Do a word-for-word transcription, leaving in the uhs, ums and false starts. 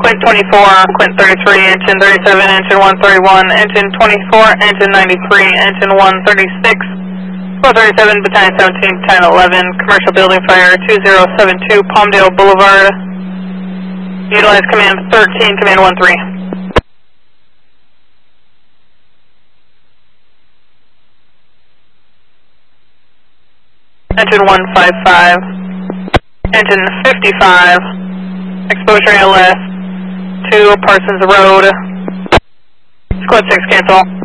Quint twenty-four, Quint thirty-three, engine thirty-seven, engine one thirty-one, engine twenty-four, engine ninety-three, engine one thirty-six, four thirty-seven, battalion seventeen, ten eleven, commercial building fire two zero seven two, Palmdale Boulevard. Utilize command thirteen, command one three. Engine one fifty-five, engine fifty-five, exposure A L S, two Parsons Road, squad six cancel.